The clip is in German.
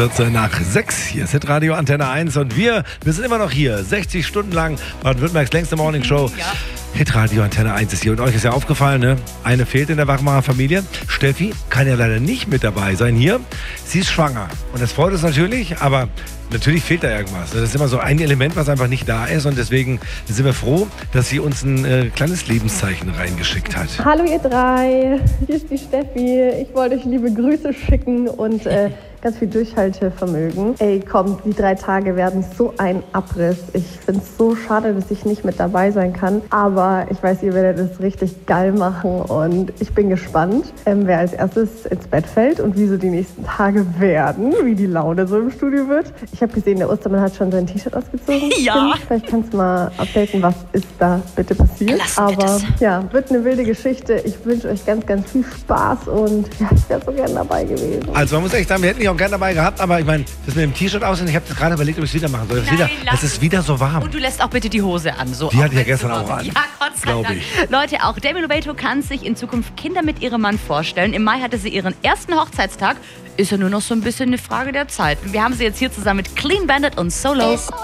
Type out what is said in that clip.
14 nach 6. Hier ist Hitradio Antenne 1 und wir sind immer noch hier. 60 Stunden lang Baden-Württembergs längste Morningshow. Ja. Hitradio Antenne 1 ist hier. Und euch ist ja aufgefallen, ne? Eine fehlt in der Wachmacher Familie. Steffi kann ja leider nicht mit dabei sein hier. Sie ist schwanger. Und das freut uns natürlich, aber natürlich fehlt da irgendwas. Das ist immer so ein Element, was einfach nicht da ist. Und deswegen sind wir froh, dass sie uns ein kleines Lebenszeichen reingeschickt hat. Hallo ihr drei, hier ist die Steffi. Ich wollte euch liebe Grüße schicken und ganz viel Durchhaltevermögen. Ey, kommt, die 3 Tage werden so ein Abriss. Ich finde es so schade, dass ich nicht mit dabei sein kann. Aber ich weiß, ihr werdet es richtig geil machen und ich bin gespannt, wer als erstes ins Bett fällt und wie so die nächsten Tage werden, wie die Laune so im Studio wird. Ich habe gesehen, der Ostermann hat schon sein T-Shirt ausgezogen. Ja. Vielleicht kannst du mal updaten, was ist da bitte passiert. Lassen wir Aber das. ja, wird eine wilde Geschichte. Ich wünsche euch ganz, ganz viel Spaß und ja, ich wäre so gern dabei gewesen. Also man muss echt sagen, wir hätten dich auch gerne dabei gehabt, aber ich meine, das mit dem T-Shirt aussehen, ich habe das gerade überlegt, ob ich es wieder machen soll. Es ist wieder so warm. Und du lässt auch bitte die Hose an. So, Die hatte ich ja wenn's gestern so warm auch ist. an. Ja, Gott sei Glaub Dank. ich. Leute, auch Demi Lovato kann sich in Zukunft Kinder mit ihrem Mann vorstellen. Im Mai hatte sie ihren ersten Hochzeitstag. Ist ja nur noch so ein bisschen eine Frage der Zeit. Wir haben sie jetzt hier zusammen mit Clean Bandit und Solo.